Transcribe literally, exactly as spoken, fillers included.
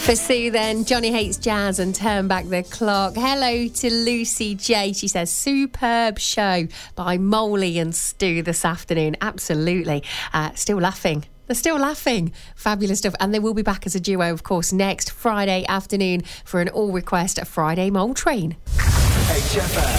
For Sue then, Johnny Hates Jazz and Turn Back the Clock. Hello to Lucy J. She says, superb show by Molly and Stu this afternoon. Absolutely. Uh, still laughing. They're still laughing. Fabulous stuff. And they will be back as a duo, of course, next Friday afternoon for an all-request Friday Mole Train. H F M.